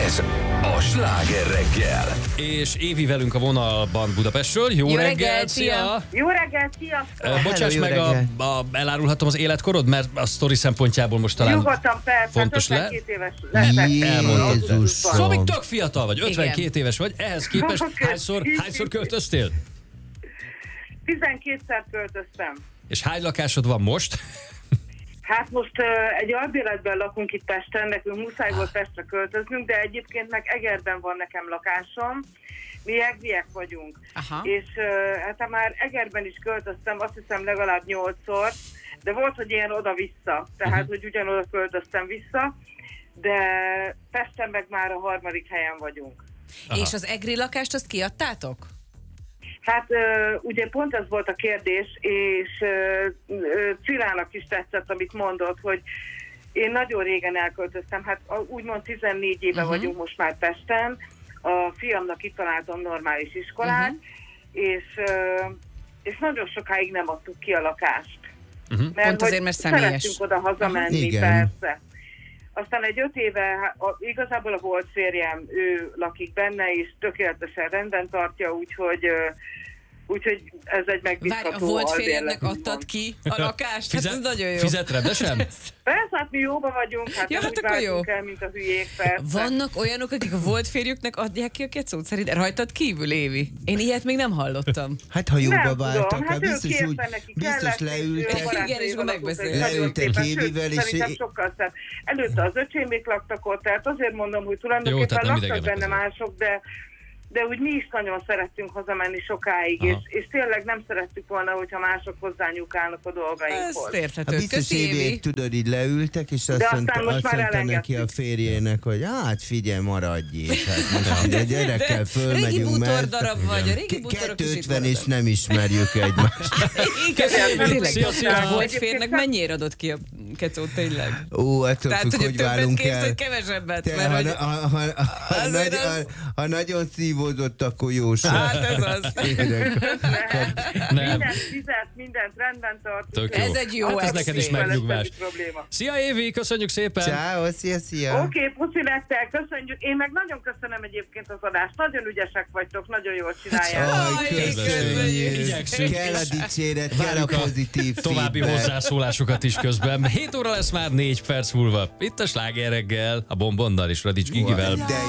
Ez a Sláger reggel. És Évi velünk a vonalban Budapestről. Jó reggelt, szia! Jó reggelt, sziasztok! Bocsáss meg, elárulhatom az életkorod, mert a sztori szempontjából most talán Nyugodtan, persze, fontos 52 éves leszek. elmondod. Szóval Szóval még tök fiatal vagy, 52 éves vagy, ehhez képest hányszor költöztél? 12-szer költöztem. És hány lakásod van most? Hát most egy albérletben lakunk itt Pesten, nekünk muszáj volt Pestre költöznünk, de egyébként meg Egerben van nekem lakásom. Mi egriek vagyunk. Aha. És hát már Egerben is költöztem, azt hiszem legalább 8-szor, de volt, hogy ilyen oda-vissza, tehát hogy ugyanoda költöztem vissza, de Pesten meg már a harmadik helyen vagyunk. Aha. És az egri lakást azt kiadtátok? Hát ugye pont ez volt a kérdés, és Cilának is tetszett, amit mondott, hogy én nagyon régen elköltöztem, hát úgymond 14 éve vagyunk most már Pesten, a fiamnak kitaláltam normális iskolát, és nagyon sokáig nem adtuk ki a lakást. Pont azért, mert személyes. Szerettünk oda hazamenni, persze. Aztán egy 5 éve, igazából a volt férjem, ő lakik benne, és tökéletesen rendben tartja, úgyhogy ez egy megbízható Várj, a volt férjednek albérletünk adtad van. ki a lakást? Hát ez nagyon jó. Fizet rendesen? Persze, hát mi jóba vagyunk, hát Ja, nem hát úgy akkor váltunk jó. el, mint a hülyék, persze. Vannak olyanok, akik a volt férjüknek adják ki a kecót szerint? Rajtad kívül, Évi? Én ilyet még nem hallottam. Hát ha jóba Nem tudom, váltak, hát biztos ők úgy, kértek neki, biztos kellett, leültek. és barátai Igen, és akkor alakok, megbeszéltek. és nagyon Leültek szépen, Évivel, sőt, és szerintem sokkal szebb. Előtte az öcsémék laktak ott, tehát azért mondom, hogy Jó, tulajdonképpen tehát nem laktak idegenek benne azért. mások, de úgy mi is nagyon szerettünk hazamenni sokáig, Aha. és tényleg nem szerettük volna, hogyha mások hozzányúkálnak a dolgainkhoz. Ezt Hát érthető. biztos Köszi, Évi. Éviek, tudod, így leültek, és De azt aztán most már mondta neki elengedtük. a férjének, hogy hát figyelj, maradj itt. Hát most ugye a gyerekkel Régi fölmegyünk, bútor darab vagy, a régi bútorok is itt 250 és maradnak. nem ismerjük egymást. Tényleg, Szia, szia. a volt Egyébként férnek nem- mennyire adott ki a kecót tényleg? Ó, attól Tehát, függ, hogy hogy többet válunk kérsz, el. hogy kevesebbet. Te, Mert hogy... Azért az- ha nagyon szívózott, akkor jó sok. Hát ez az. Nem. Mindent rendben tart. Tök jó. Ez egy jó Hát ez neked is extrém. megnyugvás. Probléma. Szia Évi, köszönjük szépen! Ciao, szia. Oké, puszi nektek, köszönjük. Én meg nagyon köszönöm egyébként az adást. Nagyon ügyesek vagytok, nagyon jól csináljátok. Aj, köszönjük. Igyekszünk. Kell a dicséret, kell a Várjuk a pozitív további feedback. hozzászólásokat is közben. 7 óra lesz már 4 perc múlva. Itt a Sláger reggel, a Bombonnal és Radics Gigivel. De